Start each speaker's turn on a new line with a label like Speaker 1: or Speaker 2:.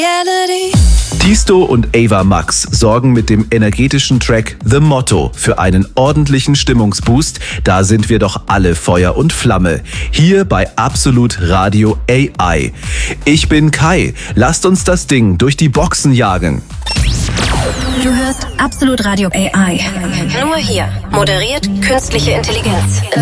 Speaker 1: Tiësto und Ava Max sorgen mit dem energetischen Track The Motto für einen ordentlichen Stimmungsboost. Da sind wir doch alle Feuer und Flamme. Hier bei Absolut Radio AI. Ich bin Kai. Lasst uns das Ding durch die Boxen jagen.
Speaker 2: Du hörst Absolut Radio AI.
Speaker 3: Nur hier. Moderiert künstliche Intelligenz.